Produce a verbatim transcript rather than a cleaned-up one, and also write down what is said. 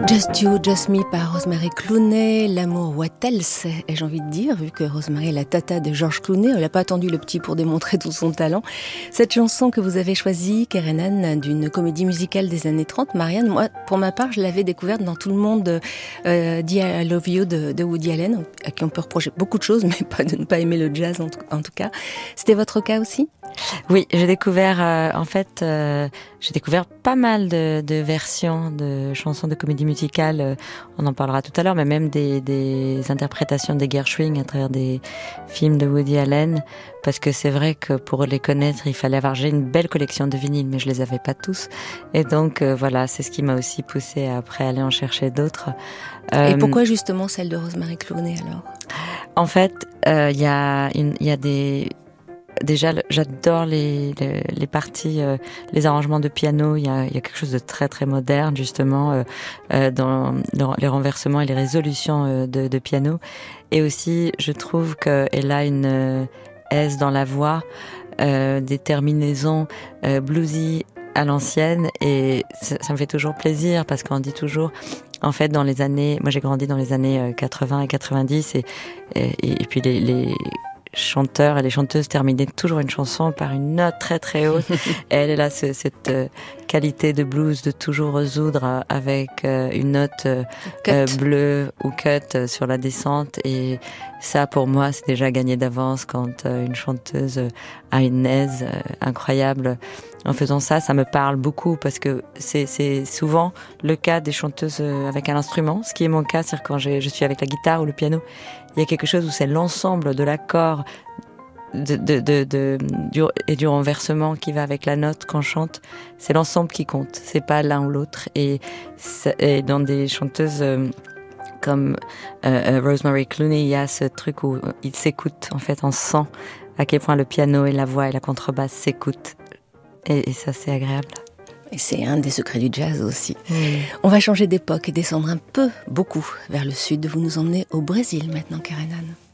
Just You, Just Me par Rosemary Clooney, l'amour what else, et j'ai envie de dire, vu que Rosemary est la tata de George Clooney, elle n'a pas attendu le petit pour démontrer tout son talent. Cette chanson que vous avez choisie, Karenan, d'une comédie musicale des années trente, Marianne, moi, pour ma part, je l'avais découverte dans Tout le monde euh, dit I Love You de, de Woody Allen, à qui on peut reprocher beaucoup de choses, mais pas de ne pas aimer le jazz en tout, en tout cas. C'était votre cas aussi ? Oui, j'ai découvert, euh, en fait, euh, j'ai découvert pas mal de, de versions de chansons de comédie musicale. Euh, on en parlera tout à l'heure, mais même des, des interprétations des Gershwin à travers des films de Woody Allen. Parce que c'est vrai que pour les connaître, il fallait avoir, j'ai une belle collection de vinyles, mais je les avais pas tous. Et donc, euh, voilà, c'est ce qui m'a aussi poussé à après aller en chercher d'autres. Euh, Et pourquoi justement celle de Rosemary Clooney alors ? En fait, il euh, y a une, il y a des Déjà, j'adore les, les, les parties, euh, les arrangements de piano. Il y a, il y a quelque chose de très très moderne justement euh, euh, dans, dans les renversements et les résolutions euh, de, de piano. Et aussi, je trouve qu'elle a une euh, aise dans la voix, euh, des terminaisons euh, bluesy à l'ancienne. Et ça, ça me fait toujours plaisir parce qu'on dit toujours. En fait, dans les années, moi j'ai grandi dans les années quatre-vingts et quatre-vingt-dix et et, et puis les, les chanteurs et les chanteuses terminaient toujours une chanson par une note très très haute. Et elle, elle a ce, cette euh, qualité de blues de toujours résoudre avec euh, une note euh, euh, bleue ou cut euh, sur la descente. Et ça, pour moi, c'est déjà gagné d'avance quand euh, une chanteuse euh, a une aise euh, incroyable. En faisant ça, ça me parle beaucoup parce que c'est, c'est souvent le cas des chanteuses avec un instrument, ce qui est mon cas, c'est-à-dire quand j'ai, je suis avec la guitare ou le piano, il y a quelque chose où c'est l'ensemble de l'accord de, de, de, de, du, et du renversement qui va avec la note qu'on chante, c'est l'ensemble qui compte, c'est pas l'un ou l'autre. Et, et dans des chanteuses euh, comme euh, Rosemary Clooney, il y a ce truc où ils s'écoutent, en fait, on sent à quel point le piano et la voix et la contrebasse s'écoutent. Et, et ça, c'est agréable. Et c'est un des secrets du jazz aussi. Mmh. On va changer d'époque et descendre un peu, beaucoup, vers le sud. Vous nous emmenez au Brésil maintenant, Karenan.